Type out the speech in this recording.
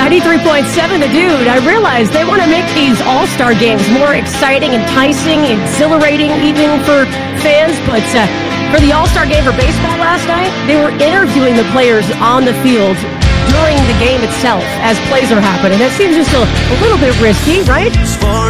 93.7 The Dude. I realize they want to make these All-Star games more exciting, enticing, exhilarating, even for fans. But for the All-Star game for baseball last night, they were interviewing the players on the field during the game itself as plays are happening. That seems just a little bit risky, right?